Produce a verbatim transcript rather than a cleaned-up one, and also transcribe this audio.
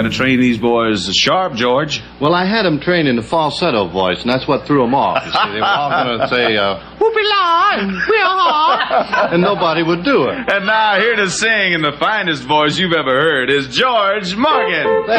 to train these boys sharp, George. Well, I had them trained in the falsetto voice, and that's what threw them off. You see, they were all going to say, uh, whoopee-la, we're and nobody would do it. And now here to sing in the finest voice you've ever heard is George Morgan.